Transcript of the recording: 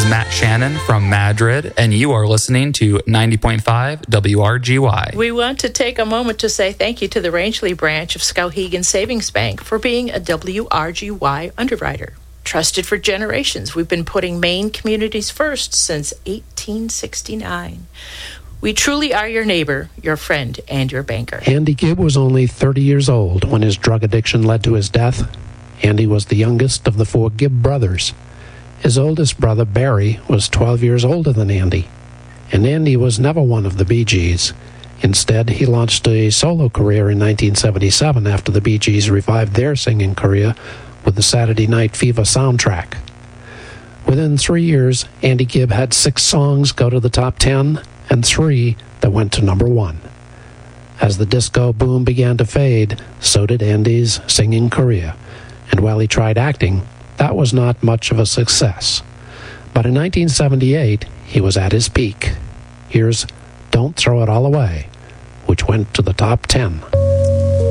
Matt Shannon from Madrid, and you are listening to 90.5 WRGY. We want to take a moment to say thank you to the Rangeley branch of Skowhegan Savings Bank for being a WRGY underwriter. Trusted for generations, we've been putting Maine communities first since 1869. We truly are your neighbor, your friend, and your banker. Andy Gibb was only 30 years old when his drug addiction led to his death. Andy was the youngest of the 4 Gibb brothers. His oldest brother, Barry, was 12 years older than Andy, and Andy was never one of the Bee Gees. Instead, he launched a solo career in 1977 after the Bee Gees revived their singing career with the Saturday Night Fever soundtrack. Within 3 years, Andy Gibb had 6 songs go to the top 10 and 3 that went to number 1. As the disco boom began to fade, so did Andy's singing career, and while he tried acting, that was not much of a success. But in 1978, he was at his peak. Here's Don't Throw It All Away, which went to the top 10.